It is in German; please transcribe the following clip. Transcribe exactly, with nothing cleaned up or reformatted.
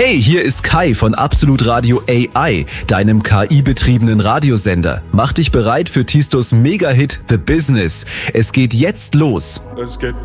Hey, hier ist Kai von Absolut Radio A I, deinem K I-betriebenen Radiosender. Mach dich bereit für Tistos Mega-Hit The Business. Es geht jetzt los. Let's get